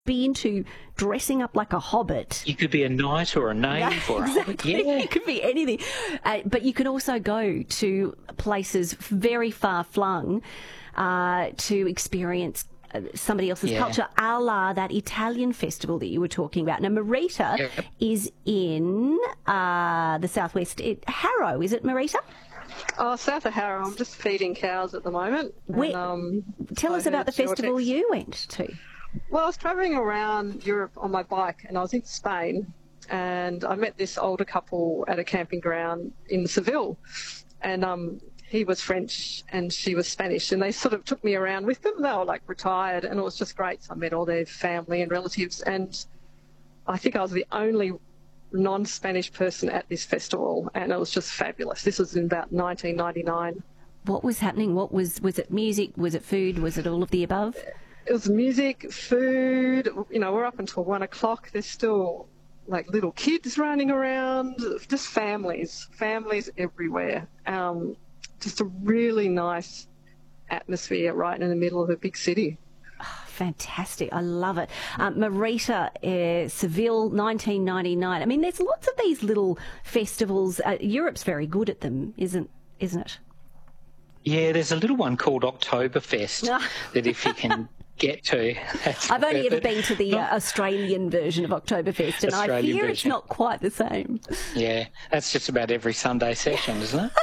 be into dressing up like a hobbit. You could be a knight or a knave or a hobbit. Yeah. It could be anything. But you can also go to places very far-flung to experience somebody else's culture, a la that Italian festival that you were talking about. Now, Marita is in the southwest. Harrow, is it, Marita? Oh, south of Harrow. I'm just feeding cows at the moment. Tell us about the festival you went to. Well, I was travelling around Europe on my bike, and I was in Spain, and I met this older couple at a camping ground in Seville, and he was French and she was Spanish, and they sort of took me around with them. They were like retired, and it was just great. So I met all their family and relatives, and I think I was the only non-Spanish person at this festival, and it was just fabulous. This was in about 1999. What was happening? Was it music? Was it food? Was it all of the above? It was music, food. You know, we're up until 1 o'clock. There's still like little kids running around, just families everywhere. Just a really nice atmosphere right in the middle of a big city. Oh, fantastic. I love it. Marita, Seville, 1999. I mean, there's lots of these little festivals. Europe's very good at them, isn't it? Yeah, there's a little one called Oktoberfest that if you can get to. I've only ever been to the Australian version of Oktoberfest, and I hear it's not quite the same. Yeah, that's just about every Sunday session, isn't it?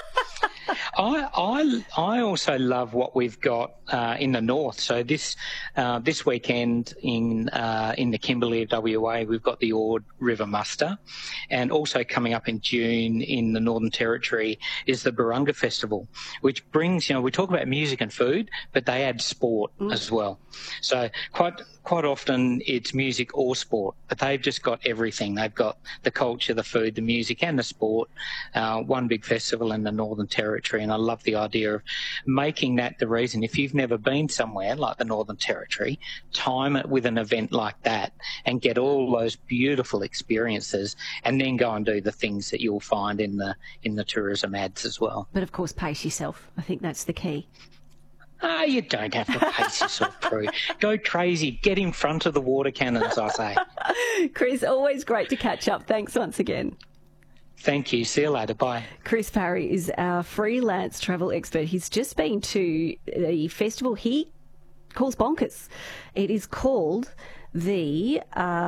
I also love what we've got in the north. So this weekend in the Kimberley of WA, we've got the Ord River Muster, and also coming up in June in the Northern Territory is the Barunga Festival, which brings, we talk about music and food, but they add sport as well. So quite often it's music or sport, but they've just got everything. They've got the culture, the food, the music and the sport, one big festival in the Northern Territory. And I love the idea of making that the reason. If you've never been somewhere like the Northern Territory, time it with an event like that and get all those beautiful experiences, and then go and do the things that you'll find in the tourism ads as well. But of course, pace yourself. I think that's the key. You don't have to pace yourself, Prue. Go crazy. Get in front of the water cannons, I say. Chris, always great to catch up. Thanks once again. Thank you. See you later. Bye. Chris Parry is our freelance travel expert. He's just been to the festival he calls bonkers. It is called the,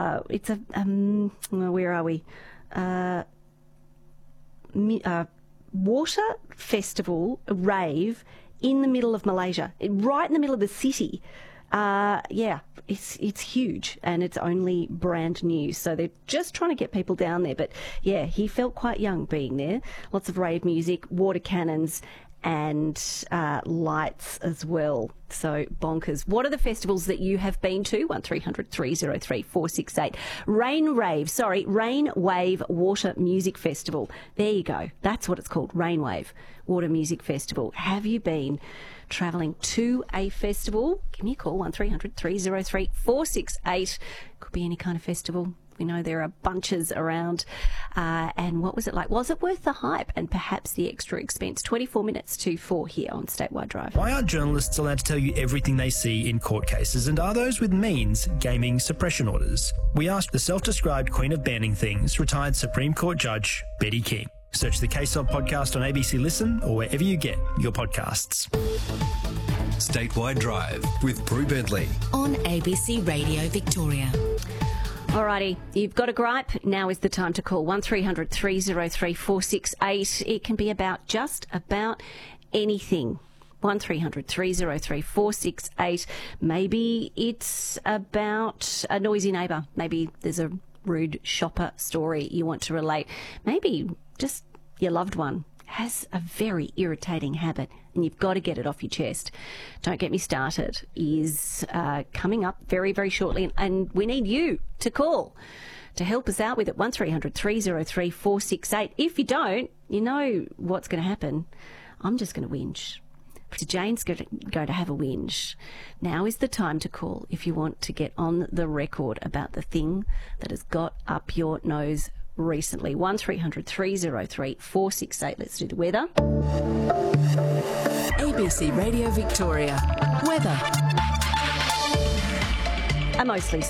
where are we? Water Festival Rave in the middle of Malaysia, right in the middle of the city. It's huge, and it's only brand new, so they're just trying to get people down there. But yeah, he felt quite young being there. Lots of rave music, water cannons, and lights as well. So bonkers. What are the festivals that you have been to? 1300 303 468. Rain Wave Water Music Festival. There you go. That's what it's called. Rain Wave Water Music Festival. Have you been travelling to a festival? Give me a call, 1300 303 468. Could be any kind of festival. We know there are bunches around. And what was it like? Was it worth the hype and perhaps the extra expense? 24 minutes to 4 here on Statewide Drive. Why aren't journalists allowed to tell you everything they see in court cases? And are those with means gaming suppression orders? We asked the self-described queen of banning things, retired Supreme Court Judge Betty King. Search the Case On podcast on ABC Listen or wherever you get your podcasts. Statewide Drive with Prue Bentley on ABC Radio Victoria. Alrighty, you've got a gripe. Now is the time to call 1300 303 468. It can be about just about anything. 1300 303 468. Maybe it's about a noisy neighbour. Maybe there's a rude shopper story you want to relate. Maybe just your loved one has a very irritating habit and you've got to get it off your chest. Don't Get Me Started is coming up very, very shortly, and we need you to call to help us out with it. 1300 303 468. If you don't, you know what's going to happen. I'm just going to whinge. Jane's going to have a whinge. Now is the time to call if you want to get on the record about the thing that has got up your nose recently. 1300 303 468. Let's do the weather. ABC Radio Victoria. Weather. A mostly